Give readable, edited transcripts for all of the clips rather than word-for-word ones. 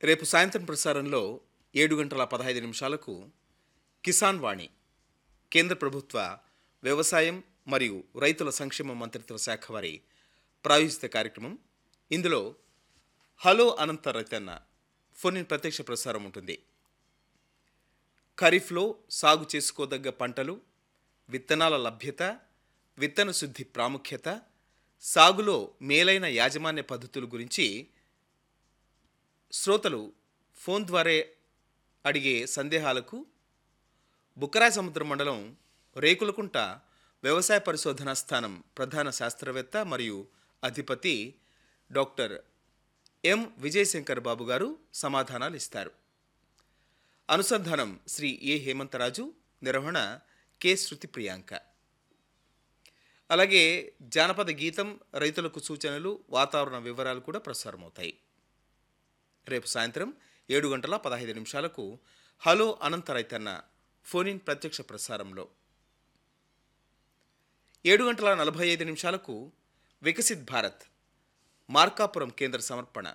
రేపు సాయంత్రం ప్రసారంలో 7 గంటల 15 నిమిషాలకు కిసాన్ వాణి కేంద్ర ప్రభుత్వ వ్యవసాయం మరియు రైతుల సంక్షేమ మంత్రిత్వ శాఖ వారి ప్రాయోజిత కార్యక్రమం. ఇందులో హలో అనంత రైతన్న ఫోన్ ఇన్ ప్రత్యక్ష ప్రసారం ఉంటుంది. ఖరీఫ్లో సాగు చేసుకోదగ్గ పంటలు, విత్తనాల లభ్యత, విత్తన శుద్ధి ప్రాముఖ్యత, సాగులో మేలైన యాజమాన్య పద్ధతుల గురించి శ్రోతలు ఫోన్ ద్వారా అడిగే సందేహాలకు బుక్కరాయసముద్రం మండలం రేకులకుంట వ్యవసాయ పరిశోధనా స్థానం ప్రధాన శాస్త్రవేత్త మరియు అధిపతి డాక్టర్ ఎం విజయశంకర్ బాబు గారు సమాధానాలు ఇస్తారు. అనుసంధానం శ్రీ ఏ హేమంతరాజు, నిర్వహణ కె శృతి ప్రియాంక. అలాగే జానపద గీతం, రైతులకు సూచనలు, వాతావరణ వివరాలు కూడా ప్రసారమవుతాయి. రేపు సాయంత్రం 7 గంటల 15 నిమిషాలకు హలో అనంత రైతన్న ఫోన్ ఇన్ ప్రత్యక్ష ప్రసారంలో, 7 గంటల 45 నిమిషాలకు వికసిత్ భారత్ మార్కాపురం కేంద్ర సమర్పణ,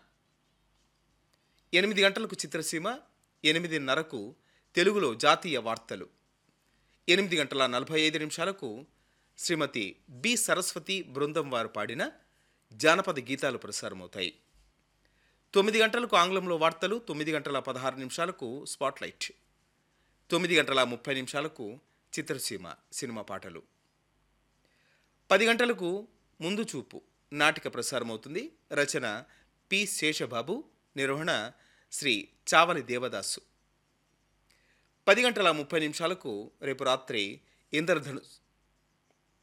8 గంటలకు చిత్రసీమ, 8:30కు తెలుగులో జాతీయ వార్తలు, 8 గంటల 45 నిమిషాలకు శ్రీమతి బి సరస్వతి బృందం వారు పాడిన జానపద గీతాలు ప్రసారమవుతాయి. 9 గంటలకు ఆంగ్లంలో వార్తలు, 9 గంటల 16 నిమిషాలకు స్పాట్లైట్, 9 గంటల 30 నిమిషాలకు చిత్రసీమ సినిమా పాటలు, 10 గంటలకు ముందు చూపు నాటిక ప్రసారమవుతుంది. రచన పి శేషబాబు, నిర్వహణ శ్రీ చావలి దేవదాసు. 10 గంటల 30 నిమిషాలకు రేపు రాత్రి ఇంద్రధనుస్